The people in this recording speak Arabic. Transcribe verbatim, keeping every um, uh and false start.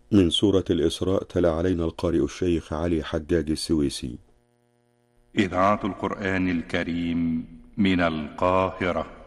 من سورة الإسراء تلا علينا القارئ الشيخ علي حجاج السويسي. إذاعة القرآن الكريم من القاهرة.